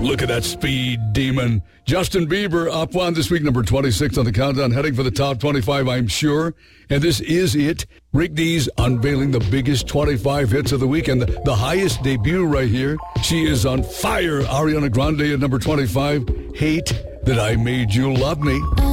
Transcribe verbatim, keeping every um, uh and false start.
Look at that speed demon. Justin Bieber up one this week, number twenty-six on the countdown, heading for the top twenty-five, I'm sure. And this is it. Rick Dees unveiling the biggest twenty-five hits of the week and the, the highest debut right here. She is on fire. Ariana Grande at number twenty-five. Hate That I Made You Love Me.